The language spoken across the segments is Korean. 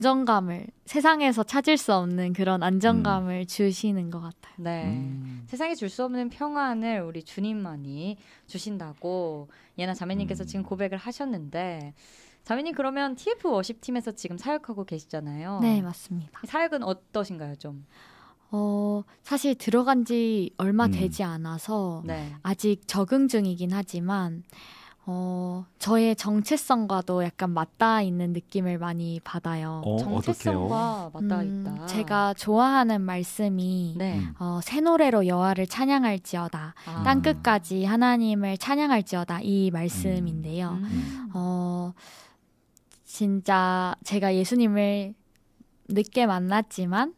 안정감을 세상에서 찾을 수 없는 그런 안정감을 주시는 것 같아요. 네, 세상에 줄 수 없는 평안을 우리 주님만이 주신다고 예나 자매님께서 지금 고백을 하셨는데 자매님 그러면 TF 워십팀에서 지금 사역하고 계시잖아요. 네, 맞습니다. 사역은 어떠신가요 좀? 사실 들어간 지 얼마 되지 않아서 네. 아직 적응 중이긴 하지만 저의 정체성과도 약간 맞닿아 있는 느낌을 많이 받아요. 정체성과 맞닿아 있다. 제가 좋아하는 말씀이 네. 새 노래로 여호와를 찬양할지어다. 땅끝까지 하나님을 찬양할지어다. 이 말씀인데요. 진짜 제가 예수님을 늦게 만났지만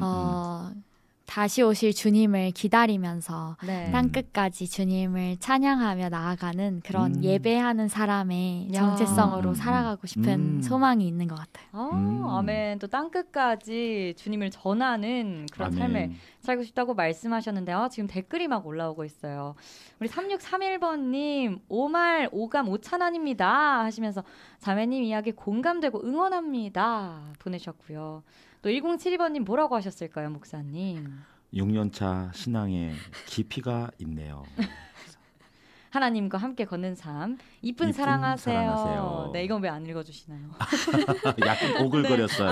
다시 오실 주님을 기다리면서 땅끝까지 주님을 찬양하며 나아가는 그런 예배하는 사람의 정체성으로 살아가고 싶은 소망이 있는 것 같아요. 아멘. 또 땅끝까지 주님을 전하는 그런 삶을 살고 싶다고 말씀하셨는데 지금 댓글이 막 올라오고 있어요. 우리 3631번님 5말 5감 5찬원입니다 하시면서 자매님 이야기 공감되고 응원합니다 보내셨고요. 또 1072번님 뭐라고 하셨을까요, 목사님? 6년차 신앙에 깊이가 있네요. 하나님과 함께 걷는 삶, 이쁜 사랑하세요. 네, 이건 왜 안 읽어주시나요? 약간 오글거렸어요.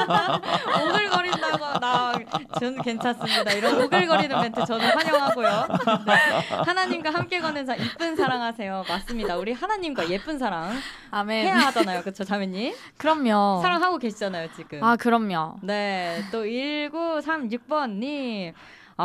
오글거린다고 저는 괜찮습니다. 이런 오글거리는 멘트 저는 환영하고요. 네. 하나님과 함께 걷는 삶, 이쁜 사랑하세요. 맞습니다. 우리 하나님과 예쁜 사랑 아멘. 해야 하잖아요. 그렇죠, 자매님? 그럼요. 사랑하고 계시잖아요, 지금. 그럼요. 네, 또 1936번님.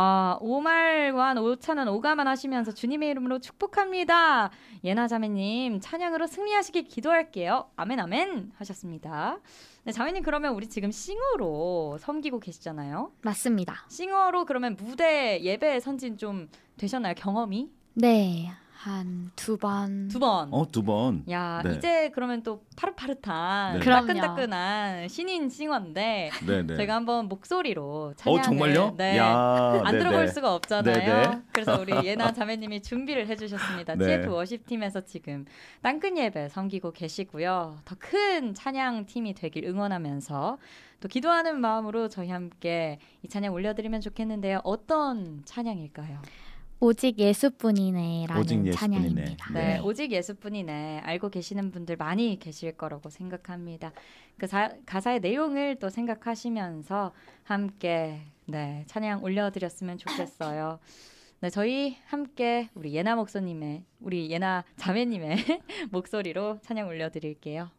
5말관 5찬원 5가만 하시면서 주님의 이름으로 축복합니다. 예나 자매님 찬양으로 승리하시길 기도할게요. 아멘 아멘 하셨습니다. 네, 자매님 그러면 우리 지금 싱어로 섬기고 계시잖아요. 맞습니다. 싱어로 그러면 무대 예배 선진 좀 되셨나요? 경험이? 네. 한 2번. 2번. 2번. 야, 네. 이제 그러면 또 파릇파릇한, 네. 따끈따끈한 신인 싱어인데 네네. 제가 한번 목소리로 찬양을 정말요? 네, 야, 안 네네. 들어볼 수가 없잖아요. 네네. 그래서 우리 예나 자매님이 준비를 해주셨습니다. 네. TF 워십팀에서 지금 땅끝 예배 섬기고 계시고요. 더 큰 찬양팀이 되길 응원하면서 또 기도하는 마음으로 저희 함께 이 찬양 올려드리면 좋겠는데요. 어떤 찬양일까요? 오직 예수뿐이네라는 오직 예수뿐이네. 찬양입니다. 네, 오직 예수뿐이네. 알고 계시는 분들 많이 계실 거라고 생각합니다. 그 가사의 내용을 또 생각하시면서 함께 찬양 올려드렸으면 좋겠어요. 네, 저희 함께 우리 예나 목사님의, 우리 예나 자매님의 목소리로 찬양 올려드릴게요.